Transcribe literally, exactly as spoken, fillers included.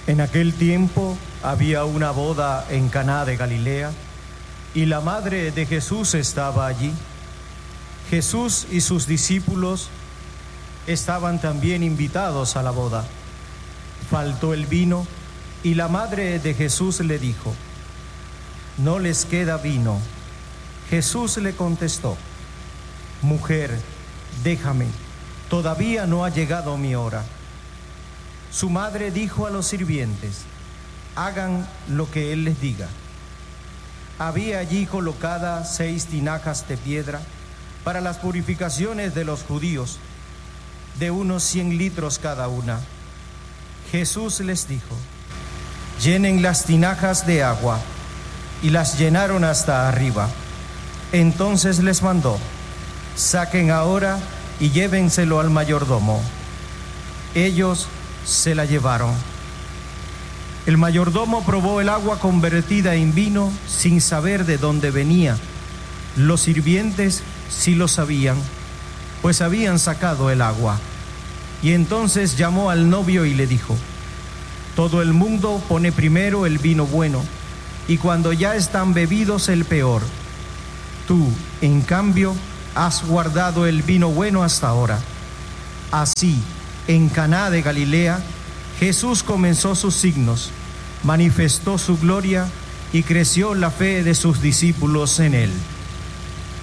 En aquel tiempo había una boda en Caná de Galilea, y la madre de Jesús estaba allí. Jesús y sus discípulos estaban también invitados a la boda. Faltó el vino, y la madre de Jesús le dijo: «No les queda vino». Jesús le contestó: «Mujer, déjame, todavía no ha llegado mi hora». Su madre dijo a los sirvientes: «Hagan lo que él les diga». Había allí colocadas seis tinajas de piedra para las purificaciones de los judíos, de unos cien litros cada una. Jesús les dijo: «Llenen las tinajas de agua», y las llenaron hasta arriba. Entonces les mandó: «Saquen ahora y llévenselo al mayordomo». Ellos se la llevaron. El mayordomo probó el agua convertida en vino sin saber de dónde venía. Los sirvientes sí lo sabían, pues habían sacado el agua. Y entonces llamó al novio y le dijo: «Todo el mundo pone primero el vino bueno, y cuando ya están bebidos el peor. Tú, en cambio, has guardado el vino bueno hasta ahora». Así, en Caná de Galilea, Jesús comenzó sus signos, manifestó su gloria y creció la fe de sus discípulos en él.